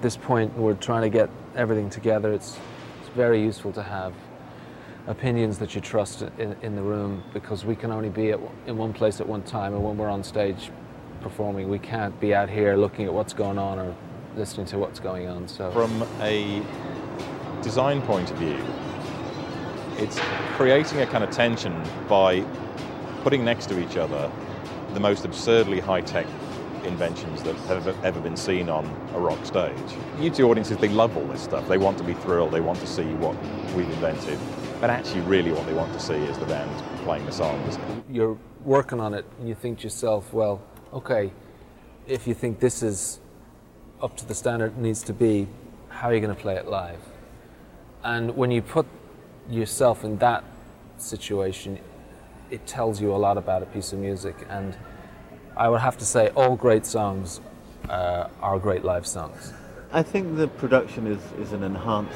this point we're trying to get everything together, it's very useful to have opinions that you trust in the room, because we can only be in one place at one time, and when we're on stage performing, we can't be out here looking at what's going on or listening to what's going on. So from a design point of view, it's creating a kind of tension by putting next to each other the most absurdly high-tech inventions that have ever been seen on a rock stage. U2 audiences, they love all this stuff. They want to be thrilled, they want to see what we've invented, but actually really what they want to see is the band playing the songs. You're working on it and you think to yourself, well, okay, if you think this is up to the standard it needs to be, how are you going to play it live? And when you put yourself in that situation, it tells you a lot about a piece of music. And I would have to say all great songs are great live songs. I think the production is an enhanced